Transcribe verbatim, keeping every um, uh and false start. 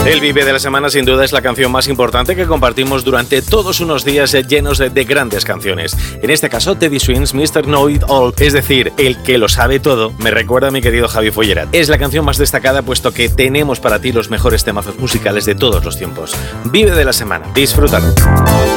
El Vive de la Semana sin duda es la canción más importante que compartimos durante todos unos días llenos de, de grandes canciones. En este caso, Teddy Swims, mister Know It All, es decir, el que lo sabe todo, me recuerda a mi querido Javi Follerat. Es la canción más destacada puesto que tenemos para ti los mejores temazos musicales de todos los tiempos. Vive de la Semana, disfrútalo.